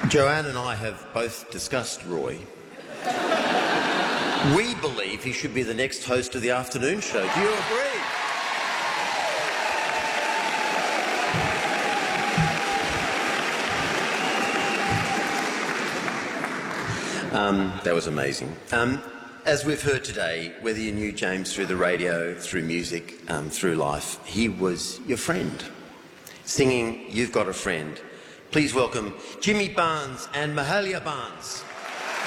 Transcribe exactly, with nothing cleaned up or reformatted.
Joanne and I have both discussed Roy. We believe he should be the next host of the afternoon show. Do you agree? Um, that was amazing. Um, as we've heard today, whether you knew James through the radio, through music, um, through life, he was your friend. Singing You've Got a Friend. Please welcome Jimmy Barnes and Mahalia Barnes.